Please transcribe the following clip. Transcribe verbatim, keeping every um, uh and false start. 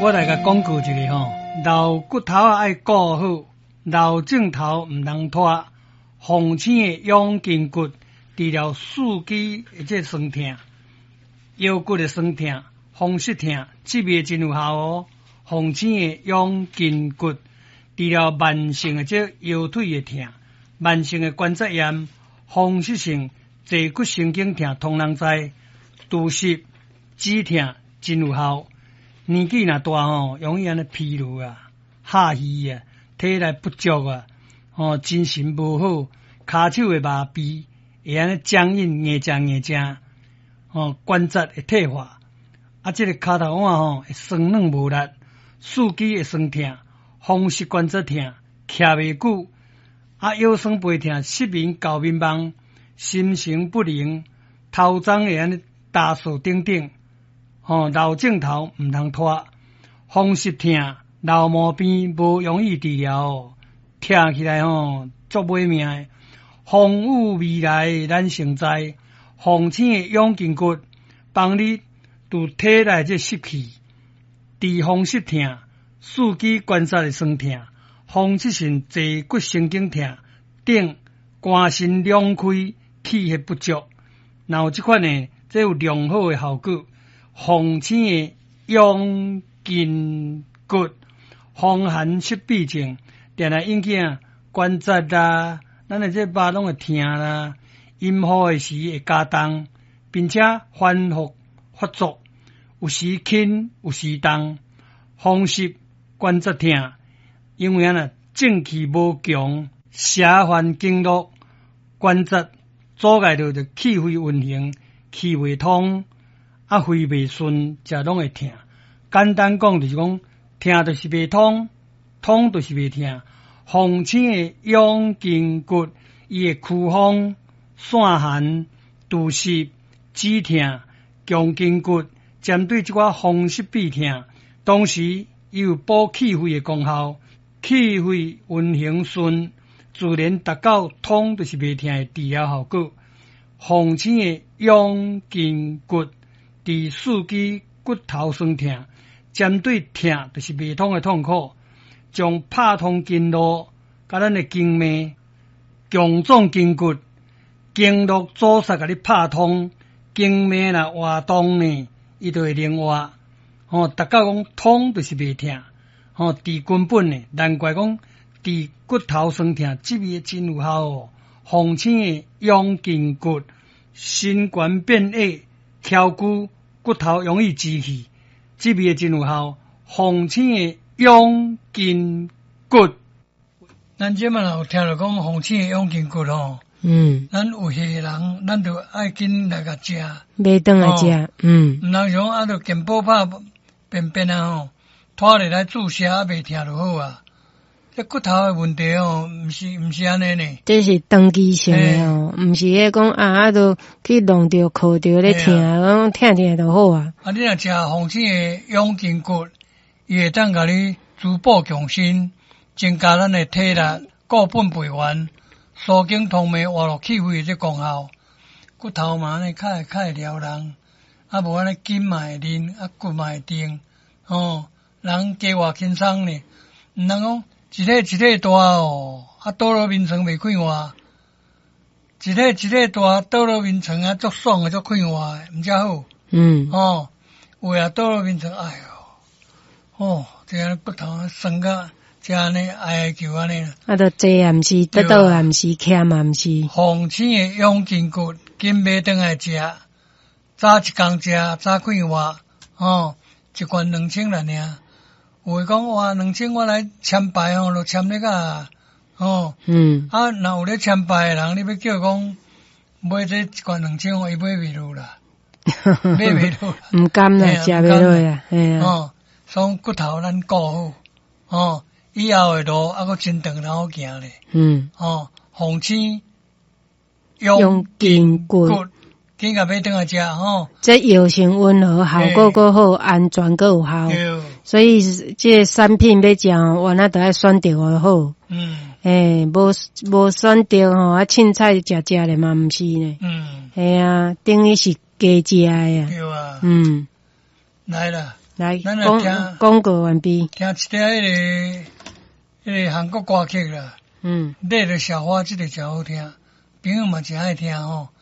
我来甲讲句一个吼，老骨头啊爱顾好，老镜头毋通拖。红星的养筋骨，治疗四肢的这酸痛、腰骨的酸痛、风湿痛，这味真有效哦。红星的养筋骨，治疗慢性的这腰腿的痛、慢性的关节炎、风湿性坐骨神经痛，通人知。肚湿、止痛真有效。年纪若大吼，容易安尼疲劳啊、下虚啊、体力不足啊。哦，精神无好，骹手会麻痹，会安尼僵硬、硬正硬正，哦，关节会退化，啊，这个骹头腕吼会酸软无力，四肢会酸痛，风湿关节痛，徛袂久，啊，腰酸背痛，失眠、搞迷茫，心神不宁，头鬃会安尼打扫等等，哦，老镜头毋通拖，风湿痛、老毛病无容易治疗哦。听起来吼足买命的，风雨未来咱成知，红星的养筋骨，帮你除体内这湿气，治风湿痛、四肢关节的酸痛、风湿性坐骨神经痛等肝肾两开、气血不足，然后这款呢，这有良好的效果。红星的养筋骨，风寒湿痹症。定来引起啊关节啦，咱的这肉拢会痛啦，阴雨的时会加重，并且反复发作，有时轻，有时重，风湿关节痛，因为啊正气无强，邪烦经络，关节阻碍着着气血运行，气未通，啊肺未顺，则拢会痛。简单讲就是讲，痛就是未通。通就是袂痛，红星的养筋骨，伊会驱风、散寒、肚湿、止痛、强筋骨，针对这款风湿痹痛，同时伊有补气血的功效，气血运行顺，自然达到通就是袂痛的治疗效果。红星的养筋骨，治四肢骨头酸痛，针对痛就是袂通的痛苦。将拍通经络，甲咱的经脉强壮筋骨，经络阻塞，甲你拍通，经脉若活动呢，伊就会灵活。哦，达到讲通就是袂痛，哦，治根本呢，难怪讲治骨头酸痛，这味真有效哦。红星的养筋骨，心冠变矮，翘骨骨头容易支气，这味真有效。红星的养筋骨，咱即满有听着讲红星的养筋骨吼，嗯，咱有些人，咱就爱紧来甲食， 买顿来食，哦、嗯， 毋通像啊，着健保拍便便啊吼，拖入来注射啊，袂疼就好啊。这骨头的问题哦，毋是毋是安尼呢， 这是长期性的哦，毋是迄讲啊啊，都去弄着、靠着咧疼，讲疼疼就好啊。 啊，你若食红星的养筋骨。伊会当甲你滋补强身，增加咱的体力、固本培元、疏经通脉、活络气血的这功效。骨头嘛呢，较会较会撩人，啊无安尼筋嘛会韧，啊骨嘛会定。哦，人加活轻松呢，毋通讲一个一个大哦，啊倒落眠床袂快活，一个一个大倒落眠床啊，足爽的，足快活的，毋则好。嗯。哦，有啊倒落眠床，哎哟。哦，这样骨头酸甲这样呢，哀求安尼。 啊，着坐也毋是，倒倒也毋是，徛也毋是。 红星的养筋骨，紧买顿来食，早一工食，早快活。哦，一罐两千来尔。有诶讲哇，两千我来签牌吼，就签咧个。哦，嗯。啊，若有咧签牌诶人，你要叫讲买这一罐两千，伊买袂落啦，买袂落。 毋甘啦，食袂落啦，嘿啊。 哦。从骨头咱顾好，哦，以后的路还阁真长然好行咧。嗯，哦，红星养筋骨， 紧甲买顿来食吼。 这药性温和，效果阁好，安全阁有效。所以这产品要食，原来都要选择的好。嗯，诶，无无选择吼，啊，凊彩食食咧嘛，毋是呢。嗯，系啊，等于是加食的呀。 对啊。 嗯， 来啦。 来，广广告完毕。 听一条迄个迄个韩国歌曲啦，嗯，累了小花，这个真好听，朋友嘛真爱听吼。